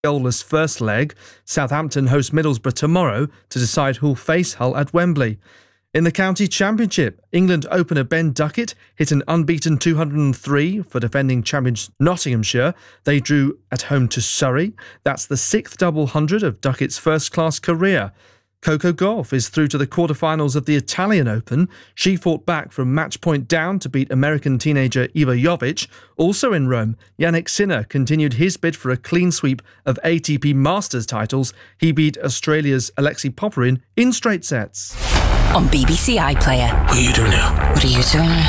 goalless first leg. Southampton host Middlesbrough tomorrow to decide who'll face Hull at Wembley. In the County Championship, England opener Ben Duckett hit an unbeaten 203 for defending champions Nottinghamshire. They drew at home to Surrey. That's the 6th double hundred of Duckett's first-class career. Coco Gauff is through to the quarterfinals of the Italian Open. She fought back from match point down to beat American teenager Iva Jovic. Also in Rome, Yannick Sinner continued his bid for a clean sweep of ATP Masters titles. He beat Australia's Alexei Popyrin in straight sets. On BBC iPlayer. What are you doing now? What are you doing?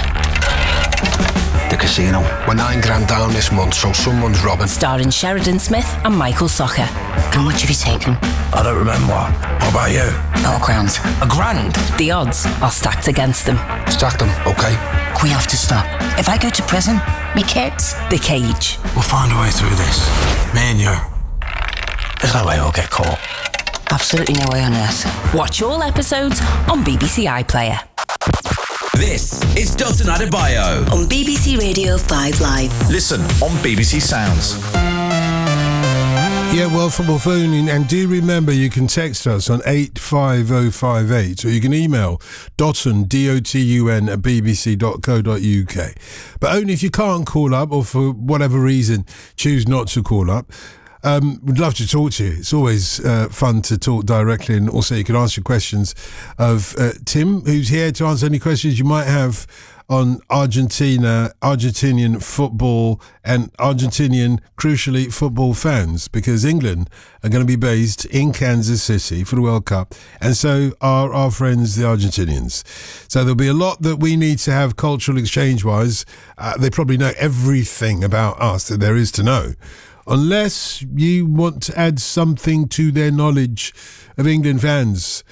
The casino. We're $9,000 down this month, so someone's robbing. Starring Sheridan Smith and Michael Socher. How much have you taken? I don't remember. What about you? Not $1,000. $1,000? The odds are stacked against them. Stack them, okay. We have to stop. If I go to prison, me kids. The Cage. We'll find a way through this. Me and you. There's no way we'll get caught. Absolutely no way on earth. Watch all episodes on BBC iPlayer. This is Dalton Adebayo on BBC Radio 5 Live. Listen on BBC Sounds. Yeah, well, football phoning, and do remember you can text us on 85058 or you can email Dotun, D-O-T-U-N at bbc.co.uk. But only if you can't call up or for whatever reason choose not to call up. We'd love to talk to you. It's always fun to talk directly, and also you can ask your questions of Tim, who's here to answer any questions you might have on Argentina, Argentinian football, and Argentinian, crucially, football fans, because England are going to be based in Kansas City for the World Cup, and so are our friends, the Argentinians. So there'll be a lot that we need to have cultural exchange-wise. They probably know everything about us that there is to know. Unless you want to add something to their knowledge of England fans.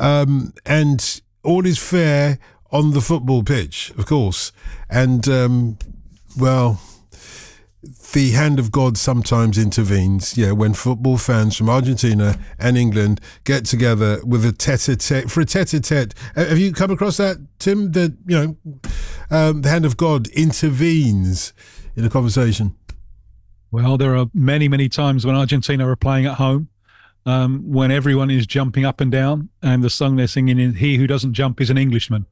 And all is fair on the football pitch, of course. And, well, the hand of God sometimes intervenes, when football fans from Argentina and England get together with a tete-a-tete, for a tete-a-tete. Have you come across that, Tim? That, the hand of God intervenes in a conversation? Well, there are many, many times when Argentina are playing at home, when everyone is jumping up and down, and the song they're singing is "He Who Doesn't Jump Is an Englishman."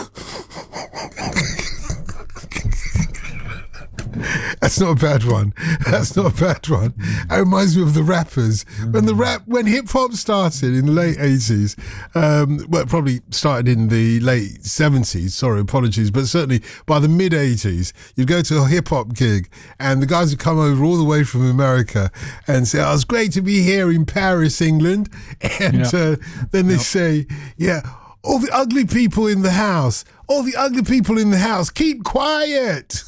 That's not a bad one. That's not a bad one. It reminds me of the rappers. When hip-hop started in the late 80s, well, it probably started in the late 70s, sorry, apologies, but certainly by the mid-80s, you'd go to a hip-hop gig and the guys would come over all the way from America and say, "Oh, it's great to be here in Paris, England." And then they say, all the ugly people in the house, keep quiet.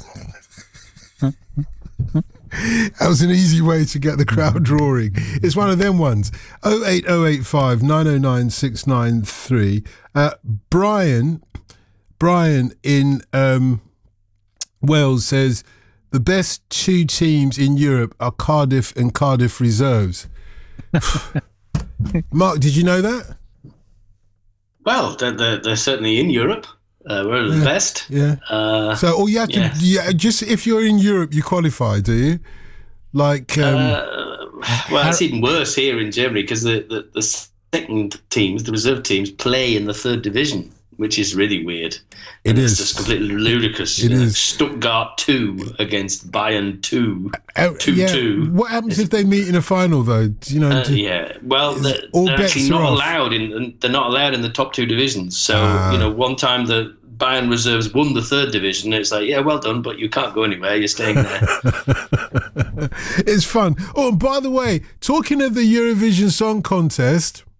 That was an easy way to get the crowd roaring. It's one of them ones. 08085 909 693. Brian in Wales says the best two teams in Europe are Cardiff and Cardiff Reserves. Mark, did you know that? Well, they're certainly in Europe. We're the best. Yeah. So all you have to, just if you're in Europe, you qualify, do you? Like, well, it's even worse here in Germany because the second teams, the reserve teams, play in the third division, which is really weird. It's just completely ludicrous. It is. Stuttgart 2 against Bayern 2. 2-2. What happens if they meet in a final, though? Do you know? Well, they're actually not allowed they're not allowed in the top two divisions. So, one time the Bayern reserves won the third division. It's like, well done, but you can't go anywhere. You're staying there. It's fun. Oh, and by the way, talking of the Eurovision Song Contest,